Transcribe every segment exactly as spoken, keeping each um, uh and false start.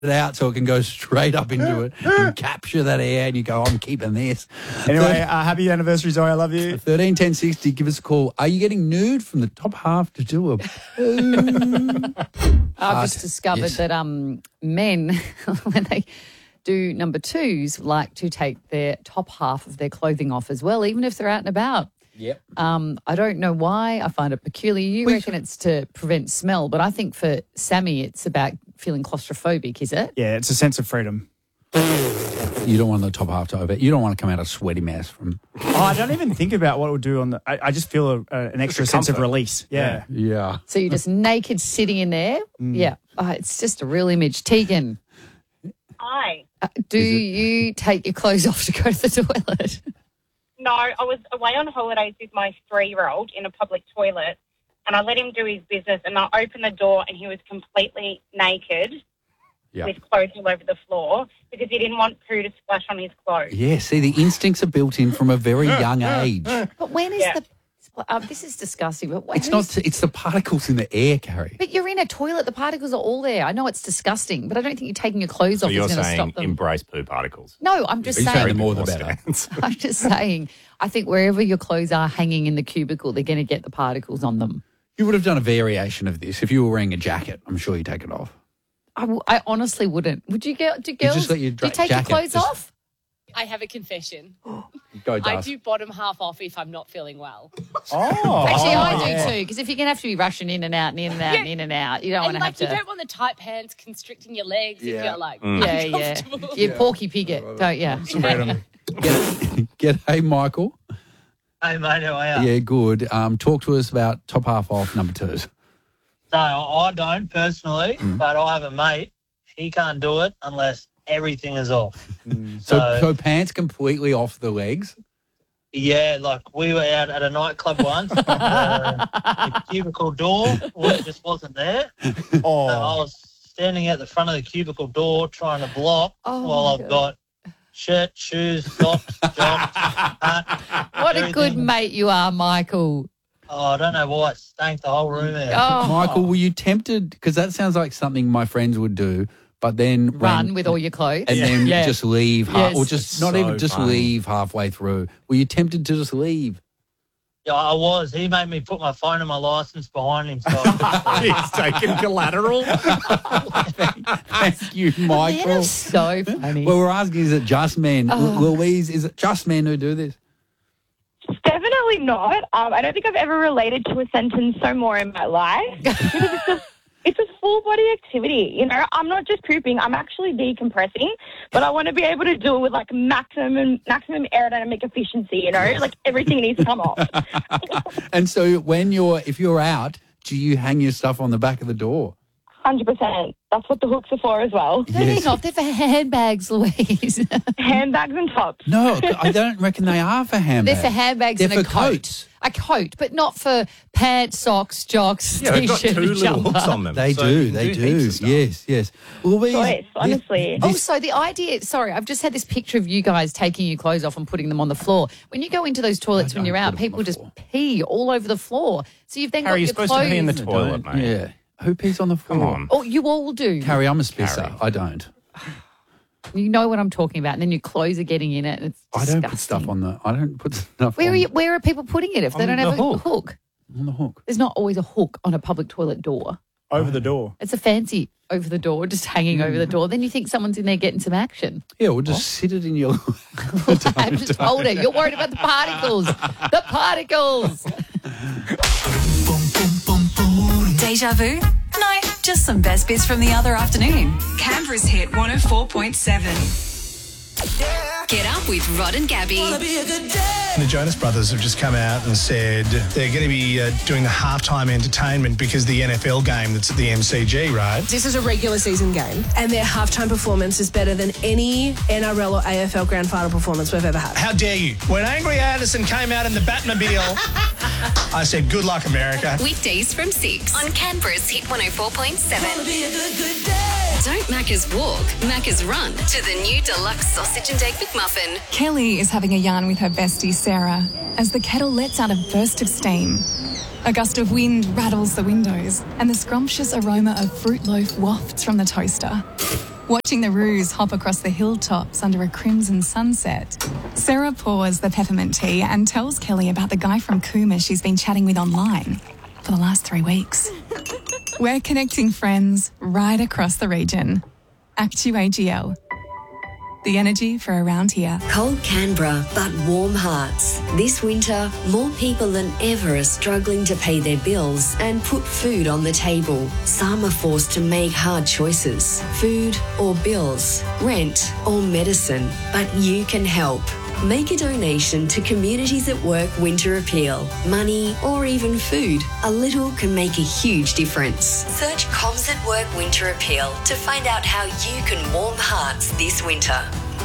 it out so it can go straight up into it and capture that air, and you go, I'm keeping this. Anyway, uh, happy anniversary, Zoe. I love you. thirteen ten sixty, give us a call. Are you getting nude from the top half to do a poo? I've just discovered yes. that um, men, when they do number twos, like to take their top half of their clothing off as well, even if they're out and about. Yep. Um, I don't know why. I find it peculiar. You Well, reckon it's to prevent smell, but I think for Sammy it's about feeling claustrophobic, is it? Yeah, it's a sense of freedom. You don't want the top half to over. You don't want to come out a sweaty mess from. Oh, I don't even think about what it would do on the. I, I just feel a, a, an extra sense of release. Yeah. Yeah. So you're just naked sitting in there? Yeah. Oh, it's just a real image. Tegan, Hi. uh, do you take your clothes off to go to the toilet? No, I was away on holidays with my three-year-old in a public toilet, and I let him do his business, and I opened the door, and he was completely naked Yeah. with clothes all over the floor because he didn't want poo to splash on his clothes. Yeah, see, the instincts are built in from a very young age. But when is Yeah. the... Uh, this is disgusting. But when It's is- not. It's the particles in the air, Carrie. But you're in a toilet. The particles are all there. I know it's disgusting, but I don't think you're taking your clothes So off you're is going to saying stop them. embrace poo particles. No, I'm just Are you saying. saying the more the better? Stance. I'm just saying. I think wherever your clothes are hanging in the cubicle, they're going to get the particles on them. You would have done a variation of this if you were wearing a jacket. I'm sure you take it off. I, w- I honestly wouldn't. Would you get? Do girls? just let your do you dra- take your jacket clothes just- off? I have a confession. Go, I Duff. do bottom half off if I'm not feeling well. Oh. Actually, I do yeah. too. Because if you're going to have to be rushing in and out and in and out and in and out, you don't want And to like have you to. don't want the tight pants constricting your legs Yeah. if you're like Yeah, yeah. uncomfortable. You porky pig it, don't you? Get, get, hey, Michael. Hey, mate, how are you? Yeah, good. Um, talk to us about top half off number twos. So I don't personally, Mm. but I have a mate. He can't do it unless everything is off. So, So, so pants completely off the legs. yeah, like we were out at a nightclub once. uh, the cubicle door was, just wasn't there. So I Oh. was standing at the front of the cubicle door trying to block Oh, while my I've got shirt, shoes, socks, jocks, hat. What a good everything. mate you are, Michael. Oh, I don't know why it stank the whole room out. Oh, Michael, were you tempted? Because that sounds like something my friends would do, but then run when, with all your clothes. and then Yeah. just leave, half, Yes. or just not So even just funny. leave halfway through. Were you tempted to just leave? Yeah, I was. He made me put my phone and my license behind him. So He's taking collateral. Thank you, Men Michael. are so funny. Well, we're asking, is it just men? Oh. Louise, is it just men who do this? Definitely not. Um, I don't think I've ever related to a sentence so more in my life. Because it's a, it's a full body activity. You know, I'm not just pooping, I'm actually decompressing, but I want to be able to do it with like maximum maximum aerodynamic efficiency, you know, like everything needs to come off. And so when you're, if you're out, do you hang your stuff on the back of the door? one hundred percent. That's what the hooks are for as well. No, they're not. They're for handbags, Louise. Handbags and tops. No, I don't reckon they are for They're handbags. for handbags They're and a for coat. coats. A coat, but not for pants, socks, jocks, Yeah, they've got t-shirt, two and little jumper. hooks on them. They so you do, can they heaps do. of stuff. Yes, yes. Louise, Choice, honestly. this- Also, the idea, sorry, I've just had this picture of you guys taking your clothes off and putting them on the floor. When you go into those toilets I when you're don't out, put them on people the just floor. pee all over the floor. So you've then Harry, you're got your supposed clothes. to pee in the I toilet, don't. mate. Yeah. Who pees on the floor? Come on. Oh, you all do. Carrie, I'm a spisser. Carrie. I don't. You know what I'm talking about. And then your clothes are getting in it. And it's I don't put stuff disgusting. on the. I don't put stuff Where on, are you, where are people putting it if they On don't have the a hook. hook? on the hook. There's not always a hook on a public toilet door. Over the door. It's a fancy over the door, just hanging over the door. Then you think someone's in there getting some action. Yeah, we'll just sit it in your. I just told her, you're worried about the particles. The particles. Deja vu? No, just some best bits from the other afternoon. Canberra's hit one oh four point seven. Get up with Rod and Gabby. The Jonas Brothers have just come out and said they're going to be uh, doing the halftime entertainment because the N F L game that's at the M C G, right? This is a regular season game, and their halftime performance is better than any N R L or A F L grand final performance we've ever had. How dare you? When Angry Anderson came out in the Batmobile, I said, good luck, America. Weekdays from six on Canberra's Hit one oh four point seven. Don't Macca's walk, Macca's run to the new deluxe sausage and egg McMuffin. Kelly is having a yarn with her bestie Sarah as the kettle lets out a burst of steam. A gust of wind rattles the windows and the scrumptious aroma of fruit loaf wafts from the toaster. watching the roos hop across the hilltops under a crimson sunset. Sarah pours the peppermint tea and tells Kelly about the guy from Cooma she's been chatting with online for the last three weeks. We're connecting friends right across the region. Actu A G L. The energy for around here. Cold Canberra, but warm hearts. This winter, more people than ever are struggling to pay their bills and put food on the table. Some are forced to make hard choices. Food or bills, rent or medicine. But you can help. Make a donation to Communities at Work Winter Appeal. Money or even food. A little can make a huge difference. Search Coms at Work Winter Appeal to find out how you can warm hearts this winter.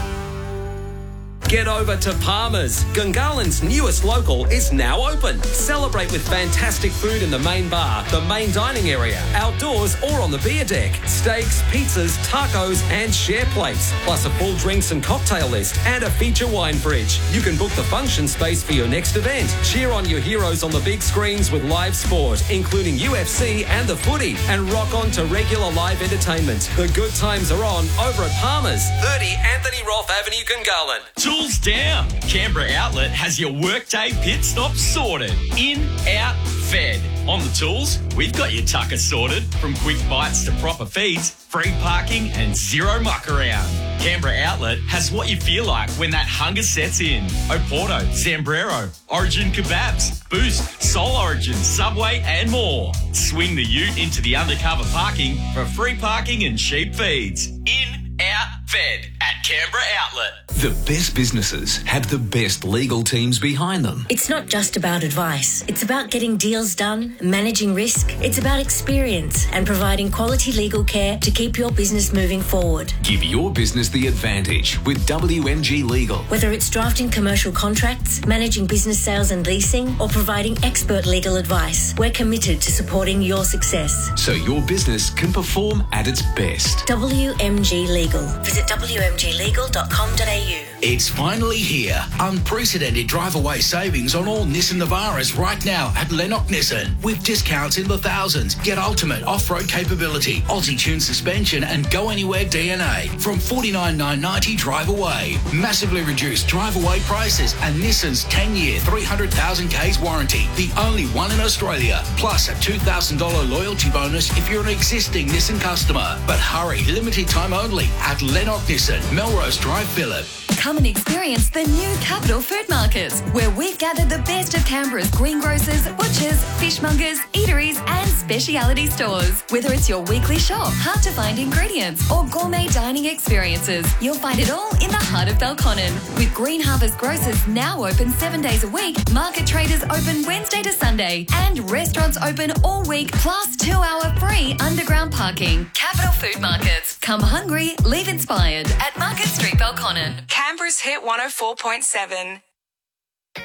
Get over to Palmer's. Gungahlin's newest local is now open. Celebrate with fantastic food in the main bar, the main dining area, outdoors or on the beer deck. Steaks, pizzas, tacos and share plates. Plus a full drinks and cocktail list and a feature wine fridge. You can book the function space for your next event. Cheer on your heroes on the big screens with live sport, including U F C and the footy. And rock on to regular live entertainment. The good times are on over at Palmer's, thirty Anthony Roth Avenue, Gungahlin. Tools down. Canberra Outlet has your workday pit stop sorted. In, out, fed. On the tools, we've got your tucker sorted. From quick bites to proper feeds, free parking and zero muck around. Canberra Outlet has what you feel like when that hunger sets in. Oporto, Zambrero, Origin Kebabs, Boost, Soul Origin, Subway and more. Swing the ute into the undercover parking for free parking and cheap feeds. In, out, fed at Canberra Outlet. The best businesses have the best legal teams behind them. It's not just about advice. It's about getting deals done, managing risk. It's about experience and providing quality legal care to keep your business moving forward. Give your business the advantage with W M G Legal. Whether it's drafting commercial contracts, managing business sales and leasing, or providing expert legal advice, we're committed to supporting your success. So your business can perform at its best. W M G Legal. Visit w m g legal dot com dot a u. It's finally here. Unprecedented drive-away savings on all Nissan Navaras right now at Lennox Nissan. With discounts in the thousands. Get ultimate off-road capability, Aussie-tuned suspension and Go Anywhere D N A from forty-nine thousand nine hundred ninety dollars drive away. Massively reduced drive-away prices and Nissan's ten-year, three hundred thousand k's warranty. The only one in Australia. Plus a two thousand dollars loyalty bonus if you're an existing Nissan customer. But hurry, limited time only at Lennox Nissan, Melrose Drive, Phillip. Come and experience the new Capital Food Market, where we've gathered the best of Canberra's greengrocers, butchers, fishmongers, eateries and speciality stores. Whether it's your weekly shop, hard-to-find ingredients or gourmet dining experiences, you'll find it all in the heart of Belconnen. With Green Harvest Grocers now open seven days a week, market traders open Wednesday to Sunday and restaurants open all week, plus two-hour free underground parking. Capital Food Markets. Come hungry, leave inspired at Market Street, Belconnen. Canberra's Hit one oh four point seven.